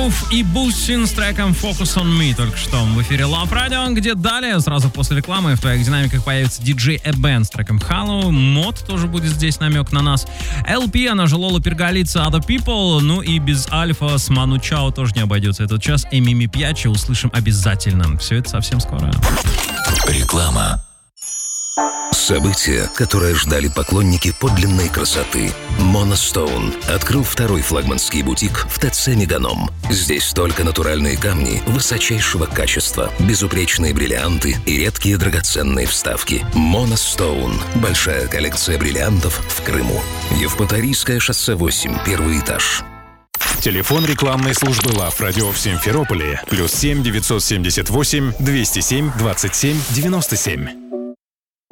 Groove и Bussin с треком Focus on Me. Только что в эфире Love Radio, где далее, сразу после рекламы, в твоих динамиках появится DJ Eben с треком Hello. Мод тоже будет здесь, намек на нас. LP, она же Лола Перголица, Other People. Ну и без Альфа с Ману Чао тоже не обойдется этот час. Мими Пьячи услышим обязательно. Все это совсем скоро. Реклама. Событие, которое ждали поклонники подлинной красоты. Monostone открыл второй флагманский бутик в ТЦ Меганом. Здесь только натуральные камни высочайшего качества, безупречные бриллианты и редкие драгоценные вставки. Monostone. Большая коллекция бриллиантов в Крыму. Евпаторийское шоссе 8, первый этаж. Телефон рекламной службы Love Radio в Симферополе. +7 978 207 27 97.